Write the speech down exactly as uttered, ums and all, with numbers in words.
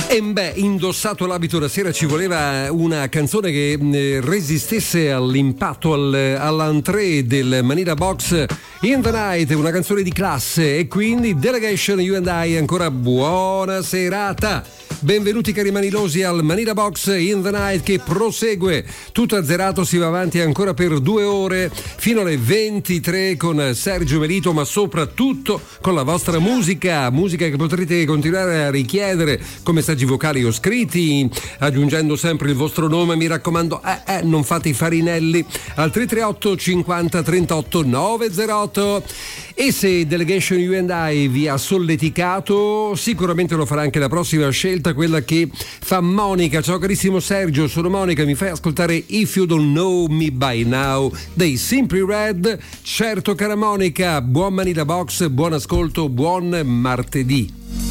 E beh, indossato l'abito da sera ci voleva una canzone che eh, resistesse all'impatto, al, all'entrée del Manila Box In the Night, una canzone di classe. E quindi Delegation, You and I, ancora buona serata. Benvenuti cari manilosi al Manila Box In the Night, che prosegue tutto azzerato, si va avanti ancora per due ore fino alle ventitré con Sergio Melito, ma soprattutto con la vostra musica, musica che potrete continuare a richiedere con messaggi vocali o scritti, aggiungendo sempre il vostro nome, mi raccomando, eh, eh, non fate i farinelli, al tre tre otto cinquanta trentotto novecentotto. E se Delegation You and I vi ha solleticato, sicuramente lo farà anche la prossima scelta, quella che fa Monica. Ciao carissimo Sergio, sono Monica, mi fai ascoltare If You Don't Know Me By Now dei Simply Red? Certo cara Monica, buon Manila Box, buon ascolto, buon martedì.